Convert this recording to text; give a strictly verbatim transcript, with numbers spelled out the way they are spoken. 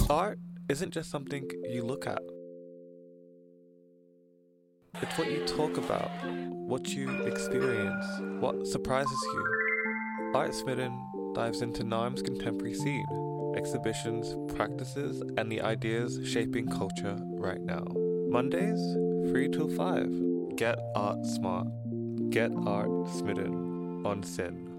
Art isn't just something you look at. It's what you talk about, what you experience, what surprises you. Art Smitten dives into Naarm's contemporary scene, exhibitions, practices, and the ideas shaping culture right now. Mondays, three till five. Get art smart. Get art smitten on Sin.